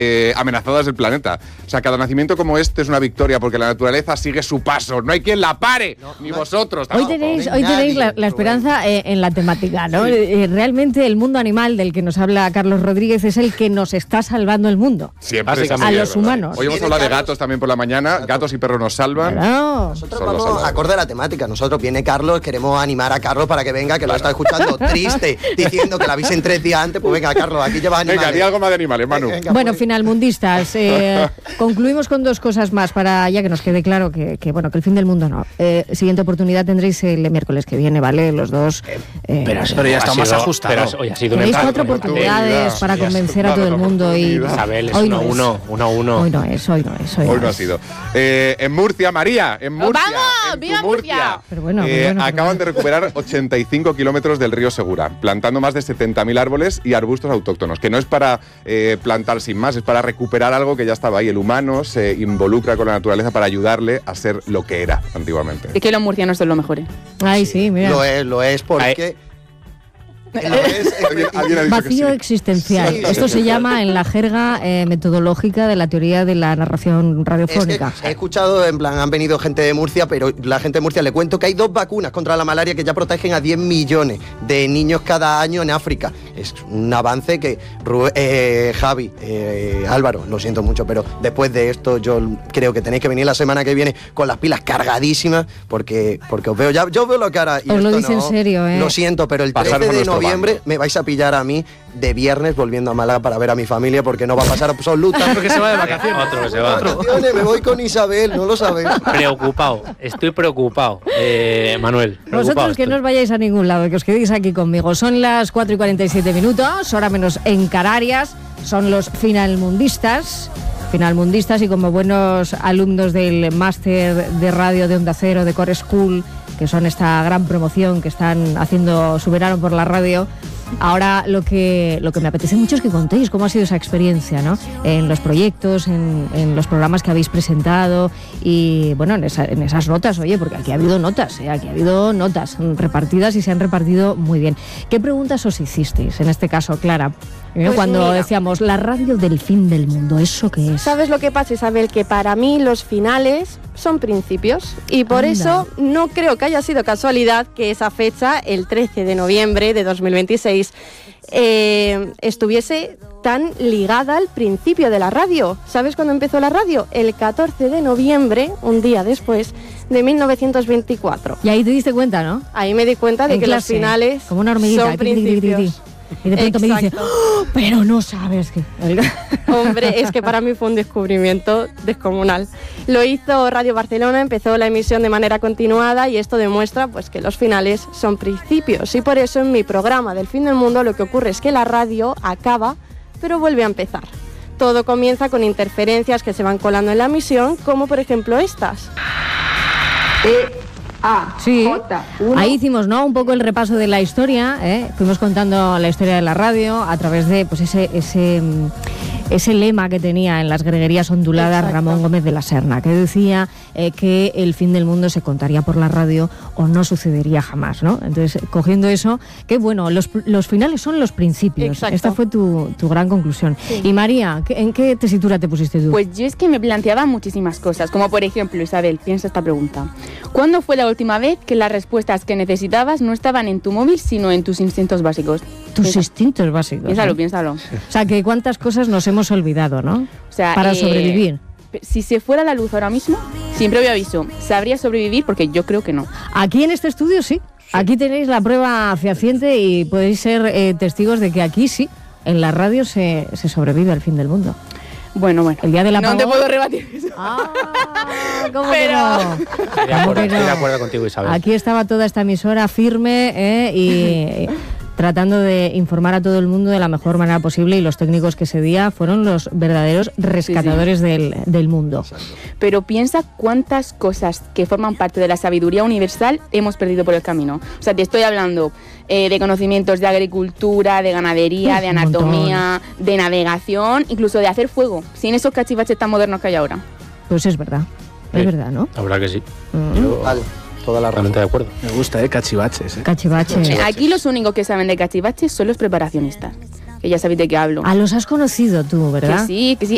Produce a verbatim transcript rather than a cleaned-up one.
eh, amenazadas del planeta. O sea, cada nacimiento como este es una victoria porque la naturaleza sigue su paso. No hay quien la pare, no, ni no vosotros. Hoy tenéis, hoy tenéis la, la esperanza eh, en la temática, ¿no? Sí. Eh, realmente el mundo animal del que nos habla Carlos Rodríguez es el que nos está salvando el mundo. Siempre es así, a los humanos. Hoy hemos hablado de gatos también por la mañana. Gatos y perros nos salvan. Claro. Nosotros vamos acorde a la temática. Nosotros viene Carlos, queremos animar a Carlos para que venga, que claro. Lo está escuchando triste, diciendo que la avisen tres días antes. Pues venga, Carlos, aquí llevas animales. Venga, di algo más de animales, Manu. Venga, bueno, pues. Finalmundistas. Eh, concluimos con dos cosas más para ya que nos quede claro que, que bueno, que el fin del mundo no. Eh, siguiente oportunidad tendréis el miércoles que viene, ¿vale? Los dos. Eh, pero, pero ya está más ajustado. Pero hoy ha sido tenéis cuatro oportunidades para convencer a todo el mundo y Isabel, es uno a uno, uno a uno. Hoy no es, hoy no es. Hoy, hoy no, no es. ha sido. Eh, en Murcia, María, en Murcia. ¡Vamos! ¡Viva Murcia! Murcia. Pero bueno, eh, bueno, acaban pero de recuperar ochenta y cinco kilómetros del río Segura, plantando más de setenta mil árboles y arbustos autóctonos, que no es para eh, plantar sin más, es para recuperar algo que ya estaba ahí. El humano se involucra con la naturaleza para ayudarle a ser lo que era antiguamente. Es que los murcianos son los mejores. Ay, sí, mira. Lo es, lo es porque... Ay. Es, vacío sí. existencial. Sí, Esto sí, se sí. llama en la jerga eh, metodológica de la teoría de la narración radiofónica. Es que he escuchado, en plan, han venido gente de Murcia, pero la gente de Murcia le cuento que hay dos vacunas contra la malaria que ya protegen a diez millones de niños cada año en África. Es un avance que eh, Javi, eh, Álvaro, lo siento mucho, pero después de esto yo creo que tenéis que venir la semana que viene con las pilas cargadísimas porque, porque os veo ya, yo veo lo que hará. Y os esto lo dice no, en serio, ¿eh? Lo siento, pero el trece de noviembre me vais a pillar a mí de viernes volviendo a Málaga para ver a mi familia porque no va a pasar absolutamente. Porque se va de vacaciones. Otro que se va. Vacaciones, me voy con Isabel, no lo sabéis. Preocupado, estoy preocupado, eh, Manuel. Vosotros que estoy. no os vayáis a ningún lado, que os quedéis aquí conmigo. Son las cuatro y cuarenta y siete minutos, hora menos en Canarias. Son los finalmundistas. Finalmundistas y como buenos alumnos del máster de radio de Onda Cero, de Core School, que son esta gran promoción que están haciendo su verano por la radio. Ahora lo que lo que me apetece mucho es que contéis cómo ha sido esa experiencia, ¿no? En los proyectos, en, en los programas que habéis presentado y, bueno, en, esa, en esas notas, oye, porque aquí ha habido notas, ¿eh? Aquí ha habido notas repartidas y se han repartido muy bien. ¿Qué preguntas os hicisteis, en este caso, Clara? ¿Eh? Pues Cuando mira, decíamos la radio del fin del mundo, ¿eso qué es? ¿Sabes lo que pasa, Isabel? Que para mí los finales son principios y por Anda. eso no creo que haya sido casualidad que esa fecha, el trece de noviembre de dos mil veintiséis, eh, estuviese tan ligada al principio de la radio. ¿Sabes cuándo empezó la radio? El catorce de noviembre, un día después, de mil novecientos veinticuatro. Y ahí te diste cuenta, ¿no? Ahí me di cuenta de En que clase, los finales como una hormiguita, son principios. Y de pronto Exacto. me dice, ¡oh, pero no sabes que... Hombre, es que para mí fue un descubrimiento descomunal. Lo hizo Radio Barcelona, empezó la emisión de manera continuada y esto demuestra pues que los finales son principios. Y por eso en mi programa del fin del mundo lo que ocurre es que la radio acaba, pero vuelve a empezar. Todo comienza con interferencias que se van colando en la emisión, como por ejemplo estas. Eh. Ah, sí, J uno. Ahí hicimos, ¿no?, un poco el repaso de la historia, ¿eh? Fuimos contando la historia de la radio a través de pues ese ese ese lema que tenía en las greguerías onduladas. Exacto. Ramón Gómez de la Serna, que decía eh, que el fin del mundo se contaría por la radio o no sucedería jamás, ¿no? Entonces, cogiendo eso, que bueno, los, los finales son los principios. Exacto. Esta fue tu, tu gran conclusión. Sí. Y María, ¿en qué tesitura te pusiste tú? Pues yo es que me planteaba muchísimas cosas, como por ejemplo, Isabel, piensa esta pregunta. ¿Cuándo fue la última vez que las respuestas que necesitabas no estaban en tu móvil, sino en tus instintos básicos? Tus Piensa. instintos básicos. Piénsalo, ¿eh? piénsalo. O sea, que cuántas cosas nos hemos olvidado, ¿no? O sea, para eh, sobrevivir. Si se fuera la luz ahora mismo, sin previo aviso, ¿sabría sobrevivir? Porque yo creo que no. Aquí en este estudio sí. sí. Aquí tenéis la prueba fehaciente y podéis ser eh, testigos de que aquí sí, en la radio se, se sobrevive al fin del mundo. Bueno, bueno. El día del apagón. No te puedo rebatir eso. Ah, ¿cómo Pero... que no? Estoy de acuerdo, estoy de acuerdo contigo, Isabel. Aquí estaba toda esta emisora firme eh, y... tratando de informar a todo el mundo de la mejor manera posible y los técnicos que ese día fueron los verdaderos rescatadores sí, sí. Del, del mundo. Pero piensa cuántas cosas que forman parte de la sabiduría universal hemos perdido por el camino. O sea, te estoy hablando eh, de conocimientos de agricultura, de ganadería, Uf, de anatomía, de navegación, incluso de hacer fuego, sin esos cachivaches tan modernos que hay ahora. Pues es verdad, sí. es verdad, ¿no? La verdad que sí. Mm. Yo... Vale. Toda la realmente de acuerdo. Me gusta, ¿eh? Cachivaches. ¿eh? Cachivaches. Aquí los únicos que saben de cachivaches son los preparacionistas. Que ya sabéis de qué hablo. Ah, los has conocido tú, ¿verdad? Que sí, que sí.